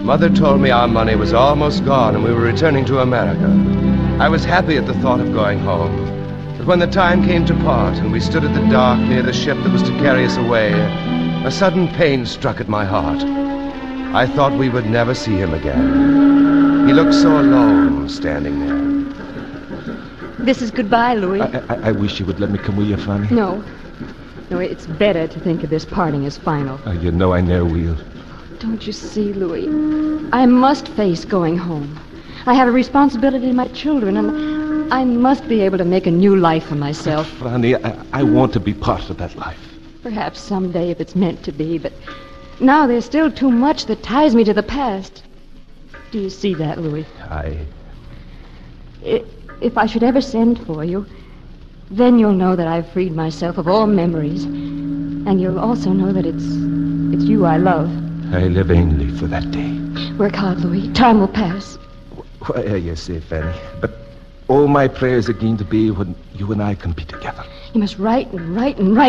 Mother told me our money was almost gone and we were returning to America. I was happy at the thought of going home. But when the time came to part and we stood at the dock near the ship that was to carry us away, a sudden pain struck at my heart. I thought we would never see him again. He looked so alone, standing there. This is goodbye, Louis. I wish you would let me come with you, Fanny. No, it's better to think of this parting as final. You know I never will. Don't you see, Louis? I must face going home. I have a responsibility to my children, and I must be able to make a new life for myself. Fanny, I want to be part of that life. Perhaps someday if it's meant to be, but now there's still too much that ties me to the past. Do you see that, Louis? If I should ever send for you, then you'll know that I've freed myself of all memories. And you'll also know that it's you I love. I live vainly for that day. Work hard, Louis. Time will pass. Why, you say, Fanny. But all my prayers are going to be when you and I can be together. You must write and write and write.